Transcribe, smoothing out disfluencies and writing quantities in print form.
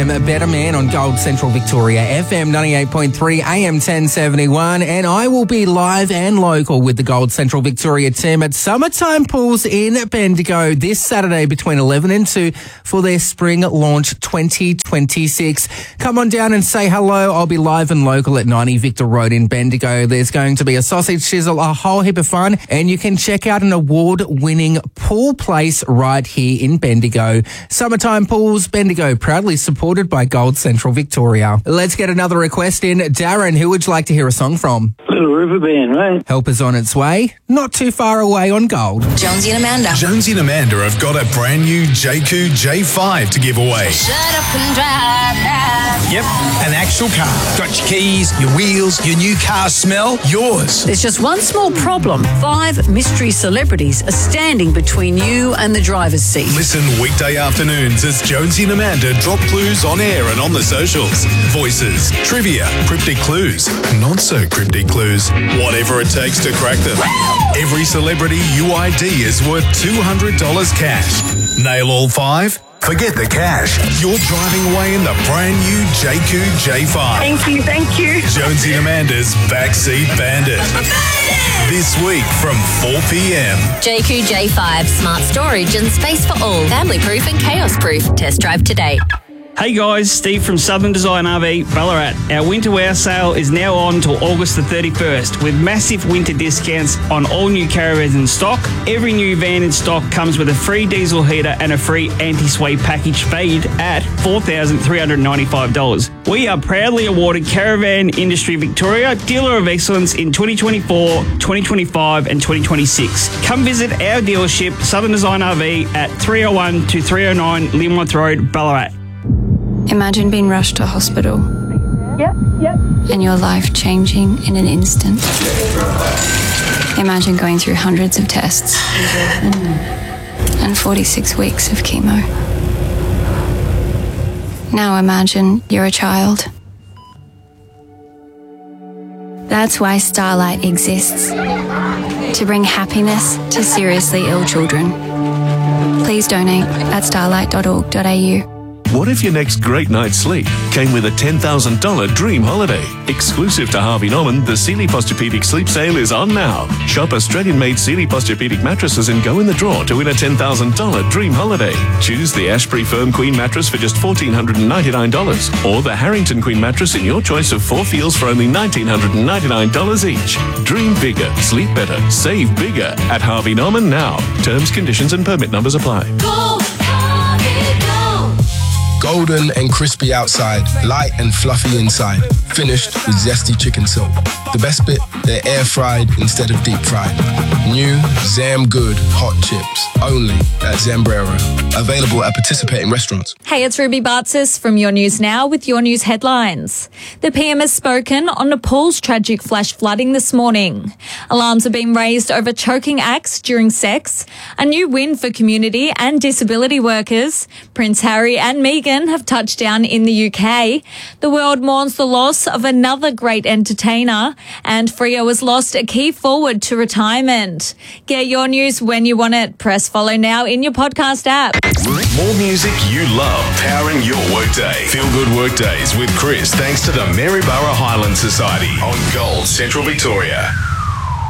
FM, Better Man on Gold Central Victoria, FM 98.3, AM 1071, and I will be live and local with the Gold Central Victoria team at Summertime Pools in Bendigo this Saturday between 11 and 2 for their Spring Launch 2026. Come on down and say hello. I'll be live and local at 90 Victor Road in Bendigo. There's going to be a sausage sizzle, a whole heap of fun, and you can check out an award-winning pool place right here in Bendigo. Summertime Pools, Bendigo, proudly supported by Gold Central Victoria. Let's get another request in. Darren, who would you like to hear a song from? Little River Band, right? Help is on its way, not too far away on Gold. Jonesy and Amanda. Jonesy and Amanda have got a brand new JQ J5 to give away. Shut up and drive. Yep, an actual car. Got your keys, your wheels, your new car smell, yours. There's just one small problem. 5 mystery celebrities are standing between you and the driver's seat. Listen weekday afternoons as Jonesy and Amanda drop clues on air and on the socials. Voices, trivia, cryptic clues, not so cryptic clues, whatever it takes to crack them. Every celebrity UID is worth $200 cash. Nail all 5? Forget the cash. You're driving away in the brand new JQ J5. Thank you. Jonesy and Amanda's Backseat Bandit. This week from 4 p.m. JQ J5, smart storage and space for all. Family proof and chaos proof. Test drive today. Hey guys, Steve from Southern Design RV, Ballarat. Our winter wear sale is now on till August the 31st with massive winter discounts on all new caravans in stock. Every new van in stock comes with a free diesel heater and a free anti-sway package valued at $4,395. We are proudly awarded Caravan Industry Victoria Dealer of Excellence in 2024, 2025 and 2026. Come visit our dealership, Southern Design RV at 301 to 309 Linworth Road, Ballarat. Imagine being rushed to hospital. Yep. And your life changing in an instant. Imagine going through hundreds of tests and 46 weeks of chemo. Now imagine you're a child. That's why Starlight exists. To bring happiness to seriously ill children. Please donate at starlight.org.au. What if your next great night's sleep came with a $10,000 dream holiday? Exclusive to Harvey Norman, the Sealy Posturepedic Sleep Sale is on now. Shop Australian-made Sealy Posturepedic mattresses and go in the draw to win a $10,000 dream holiday. Choose the Ashbury Firm Queen mattress for just $1,499 or the Harrington Queen mattress in your choice of 4 feels for only $1,999 each. Dream bigger, sleep better, save bigger at Harvey Norman now. Terms, conditions and permit numbers apply. Golden and crispy outside, light and fluffy inside. Finished with zesty chicken silk. The best bit, they're air fried instead of deep fried. New Zam Good hot chips, only at Zambrero. Available at participating restaurants. Hey, it's Ruby Bartzis from Your News Now with your news headlines. The PM has spoken on Nepal's tragic flash flooding this morning. Alarms have been raised over choking acts during sex. A new win for community and disability workers. Prince Harry and Meghan have touched down in the UK. The world mourns the loss of another great entertainer, and Freo has lost a key forward to retirement. Get your news when you want it. Press follow now in your podcast app. More music you love, powering your workday. Feel good workdays with Chris, thanks to the Maryborough Highland Society on Gold Central Victoria.